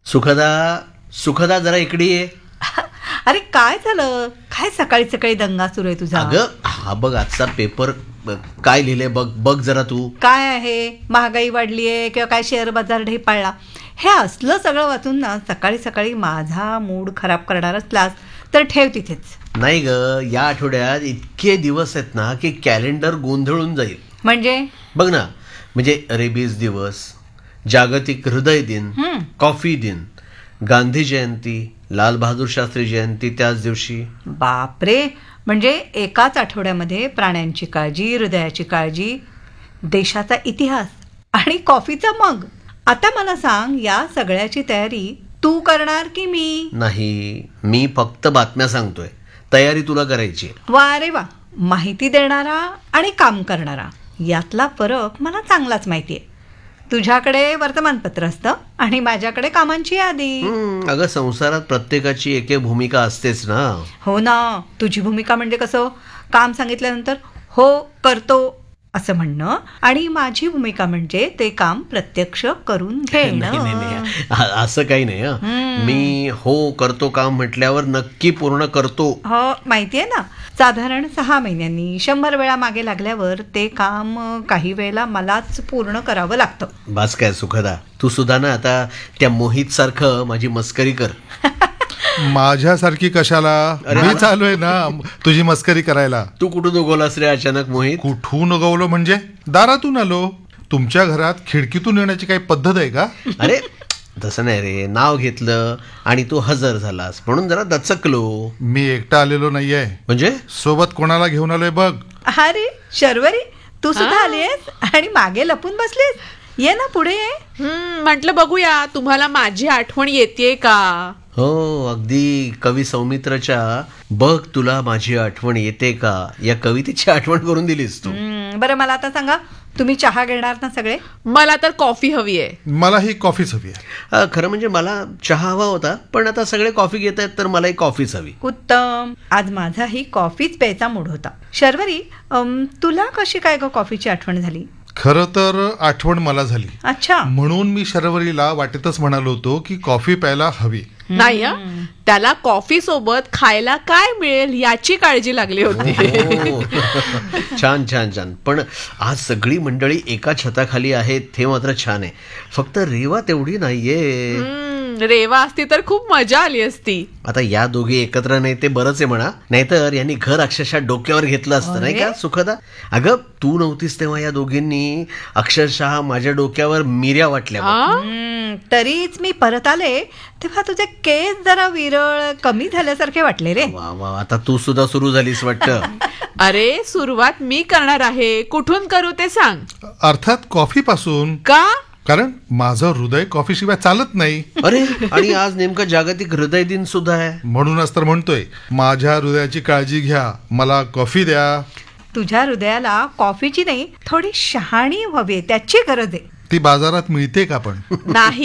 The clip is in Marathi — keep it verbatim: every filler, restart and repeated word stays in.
सुखदा सुखदा जरा इकडे ये. अरे काय झालं? काय सकाळी सकाळी दंगा सुरू आहे तुझा? अगं हा बघ आजचा पेपर काय लिहिले बघ बघ जरा तू. काय आहे? महागाई वाढली आहे किंवा काय शेअर बाजार ढेपाळला? हे असलं सगळं वाचून ना सकाळी सकाळी माझा मूड खराब करणार असलास तर ठेव तिथेच. नाही ग, या आठवड्यात इतके दिवस आहेत ना की कॅलेंडर गोंधळून जाईल. म्हणजे बघ ना, म्हणजे रेबीज दिवस, जागतिक हृदय दिन, कॉफी दिन, गांधी जयंती, लाल बहादूर शास्त्री जयंती त्याच दिवशी. बापरे, म्हणजे एकाच आठवड्यामध्ये प्राण्यांची काळजी, हृदयाची काळजी, देशाचा इतिहास आणि कॉफीचा मग. आता मला सांग, या सगळ्याची तयारी तू करणार की मी? नाही, मी फक्त बातम्या सांगतोय, तयारी तुला करायची. वा रे वा, माहिती देणारा आणि काम करणारा यातला फरक मला चांगलाच माहितीये. तुझ्याकडे वर्तमानपत्र असतं आणि माझ्याकडे कामांची यादी. अगं संसारात प्रत्येकाची एक एक भूमिका असतेच ना. हो ना, तुझी भूमिका म्हणजे कसं, काम सांगितल्यानंतर हो करतो असं म्हणणं, आणि माझी भूमिका म्हणजे ते काम प्रत्यक्ष करून घेणं. नाही नाही, असं काही नाही. मी हो करतो काम म्हटल्यावर नक्की पूर्ण करतो. हो माहितीये ना, साधारण सहा महिन्यांनी शंभर वेळा मागे लागल्यावर ते काम काही वेळेला मलाच पूर्ण करावं लागतं. बस काय सुखदा, तू सुद्धा ना आता त्या मोहित सारखं माझी मस्करी कर. माझ्यासारखी कशाला? मी चालू आहे ना तुझी मस्करी करायला. तू कुठून उगवलास रे अचानक मोहित? कुठून उगवलो म्हणजे दारातून आलो. तुमच्या घरात खिडकीतून येण्याची काही पद्धत आहे का? अरे तसं नाही रे, नाव घेतलं आणि तू हजर झालास म्हणून जरा दचकलो. मी एकटा आलेलो नाहीये. म्हणजे सोबत कोणाला घेऊन आलोय बघ. अरे शर्वरी, तू सुद्धा आलीयस आणि मागे लपून बसलीस. ये ना पुढे ये. म्हटलं बघूया तुम्हाला माझी आठवण येते का. हो, अगदी कवी सौमित्रच्या बघ तुला माझी आठवण येते का या कवितेची आठवण करून दिलीस तू. बरं मला आता सांगा, तुम्ही चहा घेणार ना सगळे? मला तर कॉफी हवी आहे. मला ही कॉफीच हवी आहे. खरं म्हणजे मला चहा हवा होता, पण आता सगळे कॉफी घेत आहेत तर मलाही कॉफीच हवी. उत्तम, आज माझाही कॉफीच प्यायचा मूड होता. शर्वरी, तुला कशी काय ग कॉफीची आठवण झाली? खरं तर आठवण मला झाली. अच्छा, म्हणून मी शर्वरीला वाटेतच म्हणालो होतो की कॉफी प्यायला हवी. नाही, त्याला कॉफी सोबत खायला काय मिळेल याची काळजी लागली होती. छान छान छान. पण आज सगळी मंडळी एका छताखाली आहेत हे मात्र छान आहे. फक्त रेवा तेवढी नाहीये. रेवा असती तर खूप मजा आली असती. आता या दोघी एकत्र नाही ते बरंच आहे म्हणा, नाहीतर यांनी घर अक्षरशः डोक्यावर घेतलं असतं. नाही का सुखदा? अगं तू नव्हतीस तेव्हा या दोघींनी अक्षरशः माझ्या डोक्यावर मिऱ्या वाटल्या. तरीच मी परत आले तेव्हा तुझे केस जरा विरळ कमी झाल्यासारखे वाटले रे. वा वा, आता तू सुद्धा सुरू झालीस वाटतं. अरे सुरुवात मी करणार आहे, कुठून करू ते सांग. अर्थात कॉफी पासून. का? कारण माझं हृदय कॉफी शिवाय चालत नाही. अरे आणि आज नेमकं जागतिक हृदय दिन सुद्धा आहे. म्हणूनच तर म्हणतोय, माझ्या हृदयाची काळजी घ्या, मला कॉफी द्या. तुझ्या हृदयाला कॉफीची नाही, थोडी शहाणी हवी, त्याची गरज आहे. ती बाजारात मिळते का पण? नाही.